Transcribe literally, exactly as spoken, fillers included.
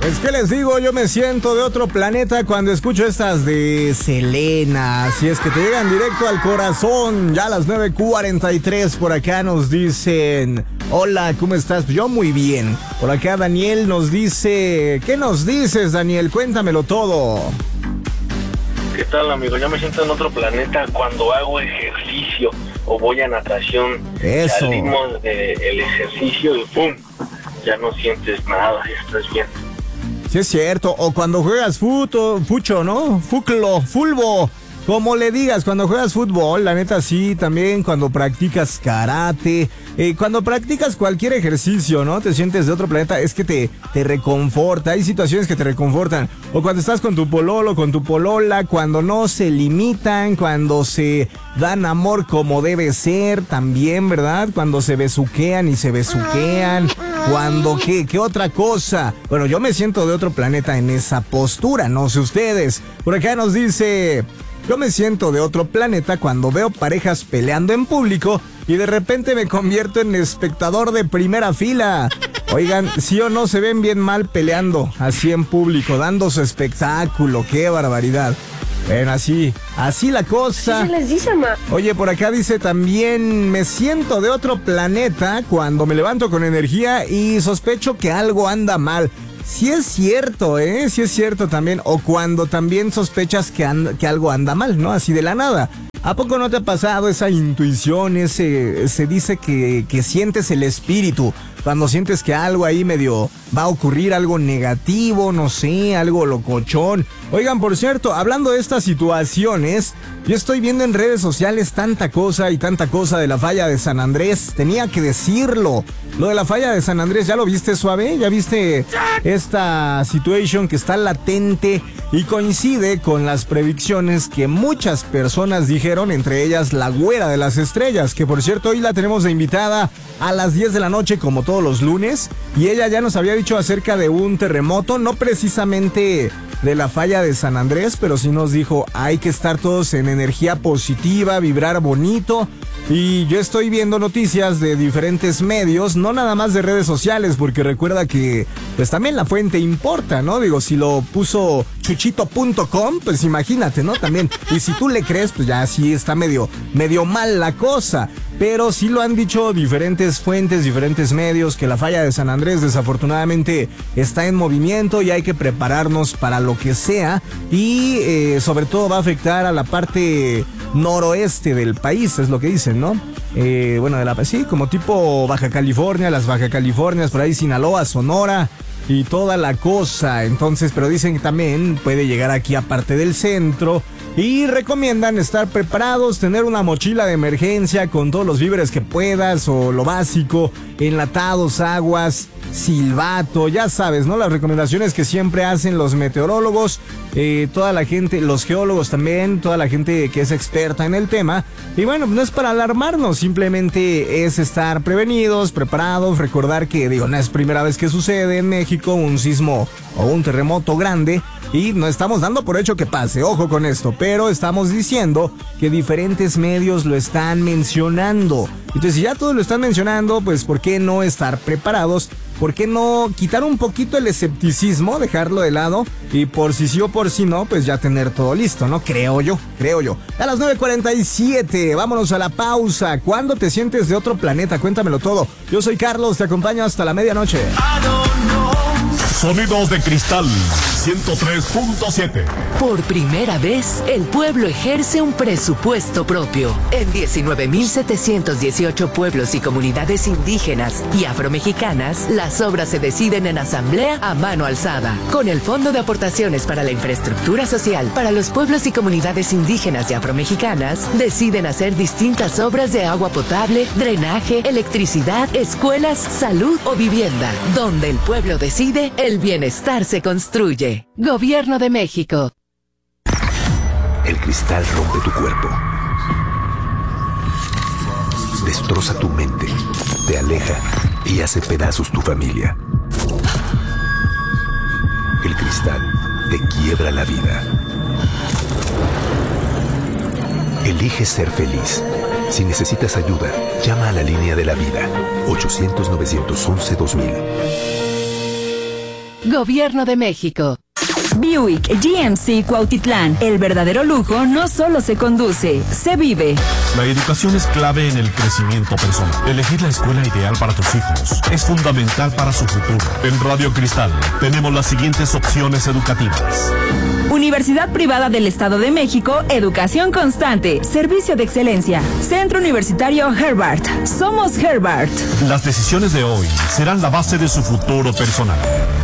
Es que les digo, yo me siento de otro planeta cuando escucho estas de Selena. Si es que te llegan directo al corazón. Ya a las nueve cuarenta y tres por acá nos dicen: hola, ¿cómo estás? Yo muy bien. Por acá Daniel nos dice: ¿qué nos dices, Daniel? Cuéntamelo todo. ¿Qué tal, amigo? Yo me siento en otro planeta cuando hago ejercicio o voy a natación. Eso. Salimos del ejercicio y ¡pum! Ya no sientes nada, ya estás bien. Sí, es cierto. O cuando juegas futo, fucho, ¿no? Fuclo, fulbo. Como le digas, cuando juegas fútbol, la neta sí, también cuando practicas karate, eh, cuando practicas cualquier ejercicio, ¿no? Te sientes de otro planeta, es que te, te reconforta, hay situaciones que te reconfortan. O cuando estás con tu pololo, con tu polola, cuando no se limitan, cuando se dan amor como debe ser, también, ¿verdad? Cuando se besuquean y se besuquean, cuando, ¿qué, qué otra cosa? Bueno, yo me siento de otro planeta en esa postura, no sé ustedes. Por acá nos dice: yo me siento de otro planeta cuando veo parejas peleando en público y de repente me convierto en espectador de primera fila. Oigan, sí o no se ven bien mal peleando así en público, dando su espectáculo. ¡Qué barbaridad! Ven, así, así la cosa. Así se les dice, ma. Oye, por acá dice también: me siento de otro planeta cuando me levanto con energía y sospecho que algo anda mal. Sí es cierto, ¿eh? Sí es cierto también. O cuando también sospechas que, and- que algo anda mal, ¿no? Así de la nada. ¿A poco no te ha pasado esa intuición? Ese, se dice que, que sientes el espíritu. Cuando sientes que algo ahí medio va a ocurrir, algo negativo, no sé, algo locochón. Oigan, por cierto, hablando de estas situaciones, yo estoy viendo en redes sociales tanta cosa y tanta cosa de la falla de San Andrés. Tenía que decirlo. Lo de la falla de San Andrés, ¿ya lo viste, Suave? ¿Ya viste esta situación que está latente y coincide con las predicciones que muchas personas dijeron, entre ellas la güera de las estrellas, que por cierto hoy la tenemos de invitada a las diez de la noche como todos los lunes, y ella ya nos había dicho acerca de un terremoto, no precisamente de la falla de San Andrés, pero sí nos dijo: hay que estar todos en energía positiva, vibrar bonito. Y yo estoy viendo noticias de diferentes medios, no nada más de redes sociales, porque recuerda que pues también la fuente importa, ¿no? Digo, si lo puso chuchito punto com, pues imagínate, ¿no? También, y si tú le crees, pues ya sí está medio, medio mal la cosa. Pero sí lo han dicho diferentes fuentes, diferentes medios, que la falla de San Andrés desafortunadamente está en movimiento y hay que prepararnos para lo que sea. Y eh, sobre todo va a afectar a la parte noroeste del país, es lo que dicen, ¿no? Eh, bueno, de la, sí, como tipo Baja California, las Baja Californias, por ahí Sinaloa, Sonora y toda la cosa. Entonces, pero dicen que también puede llegar aquí a parte del centro. Y recomiendan estar preparados, tener una mochila de emergencia con todos los víveres que puedas, o lo básico, enlatados, aguas, silbato, ya sabes, ¿no? Las recomendaciones que siempre hacen los meteorólogos, eh, toda la gente, los geólogos también, toda la gente que es experta en el tema. Y bueno, no es para alarmarnos, simplemente es estar prevenidos, preparados, recordar que, digo, no es primera vez que sucede en México un sismo o un terremoto grande. Y no estamos dando por hecho que pase, ojo con esto, pero estamos diciendo que diferentes medios lo están mencionando. Entonces, si ya todos lo están mencionando, pues ¿por qué no estar preparados? ¿Por qué no quitar un poquito el escepticismo, dejarlo de lado? Y por si sí o por si no, pues ya tener todo listo, ¿no? Creo yo, creo yo. A las nueve cuarenta y siete, vámonos a la pausa. ¿Cuándo te sientes de otro planeta? Cuéntamelo todo. Yo soy Carlos, te acompaño hasta la medianoche. Sonidos de Cristal ciento tres punto siete. Por primera vez, el pueblo ejerce un presupuesto propio. En diecinueve mil setecientos dieciocho pueblos y comunidades indígenas y afromexicanas, las obras se deciden en asamblea a mano alzada. Con el Fondo de Aportaciones para la Infraestructura Social para los pueblos y comunidades indígenas y afromexicanas, deciden hacer distintas obras de agua potable, drenaje, electricidad, escuelas, salud o vivienda. Donde el pueblo decide, el bienestar se construye. Gobierno de México. El cristal rompe tu cuerpo, destroza tu mente, te aleja y hace pedazos tu familia. El cristal te quiebra la vida. Elige ser feliz. Si necesitas ayuda, llama a la línea de la vida, ochocientos, novecientos once, dos mil. Gobierno de México. Buick G M C Cuautitlán. El verdadero lujo no solo se conduce, se vive. La educación es clave en el crecimiento personal. Elegir la escuela ideal para tus hijos es fundamental para su futuro. En Radio Cristal tenemos las siguientes opciones educativas. Universidad Privada del Estado de México, educación constante, servicio de excelencia. Centro Universitario Herbart. Somos Herbart. Las decisiones de hoy serán la base de su futuro personal.